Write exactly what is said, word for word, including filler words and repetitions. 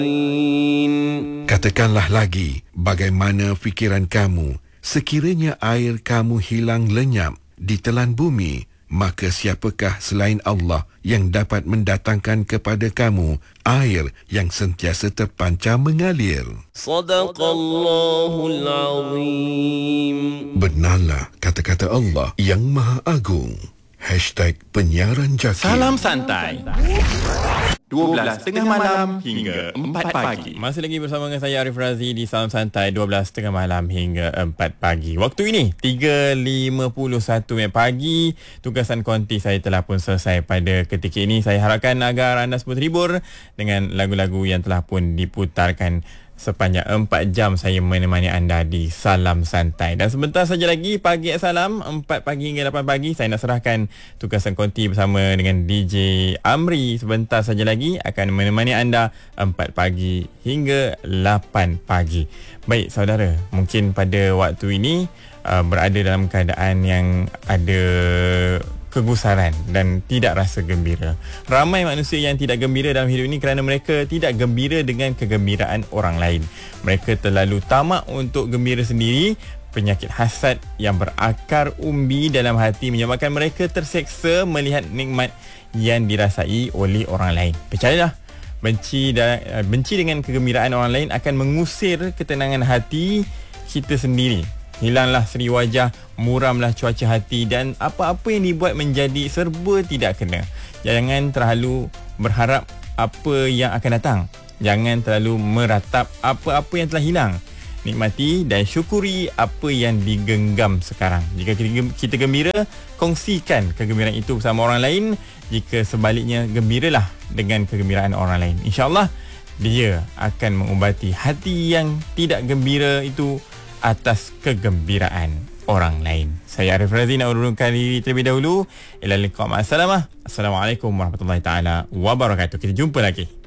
Katakanlah lagi, bagaimana fikiran kamu sekiranya air kamu hilang lenyap di telan bumi, maka siapakah selain Allah yang dapat mendatangkan kepada kamu air yang sentiasa terpancar mengalir? Sadaqallahul Azim. Benarlah kata-kata Allah yang Maha Agung. Hashtag Penyiaran Jaki. Salam santai. dua belas tengah malam hingga empat pagi. Masih lagi bersama dengan saya Arif Razi di Salam Santai dua belas tengah malam hingga empat pagi. Waktu ini tiga lima puluh satu pagi. Tugasan konti saya telah pun selesai pada ketika ini. Saya harapkan agar anda semua terhibur dengan lagu-lagu yang telah pun diputarkan sepanjang empat jam saya menemani anda di Salam Santai. Dan sebentar saja lagi pagi salam empat pagi hingga lapan pagi saya nak serahkan tugasan konti bersama dengan D J Amri. Sebentar saja lagi akan menemani anda empat pagi hingga lapan pagi. Baik saudara, mungkin pada waktu ini uh, berada dalam keadaan yang ada kegusaran dan tidak rasa gembira. Ramai manusia yang tidak gembira dalam hidup ini kerana mereka tidak gembira dengan kegembiraan orang lain. Mereka terlalu tamak untuk gembira sendiri. Penyakit hasad yang berakar umbi dalam hati menyebabkan mereka terseksa melihat nikmat yang dirasai oleh orang lain. Percayalah, benci dan benci dengan kegembiraan orang lain akan mengusir ketenangan hati kita sendiri. Hilanglah seri wajah, muramlah cuaca hati dan apa-apa yang dibuat menjadi serba tidak kena. Jangan terlalu berharap apa yang akan datang. Jangan terlalu meratap apa-apa yang telah hilang. Nikmati dan syukuri apa yang digenggam sekarang. Jika kita gembira, kongsikan kegembiraan itu bersama orang lain. Jika sebaliknya, gembiralah dengan kegembiraan orang lain. InsyaAllah, dia akan mengubati hati yang tidak gembira itu atas kegembiraan orang lain. Saya Arif Razi nak urungkan diri terlebih dahulu. Ila liqa' ma'assalamah. Assalamualaikum warahmatullahi taala wabarakatuh. Kita jumpa lagi.